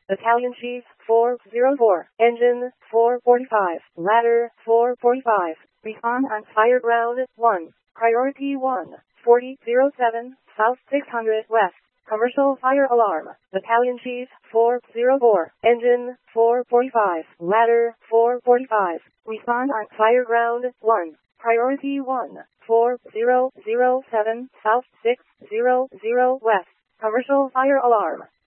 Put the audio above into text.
Battalion Chief 404, Engine 445, Ladder 445. Respond on fire ground 1. Priority 1, 4007, South 600 West. Commercial fire alarm. Battalion Chief 404, Engine 445, Ladder 445. Respond on fire ground 1. Priority 1, 4007, South 600 West. Commercial fire alarm.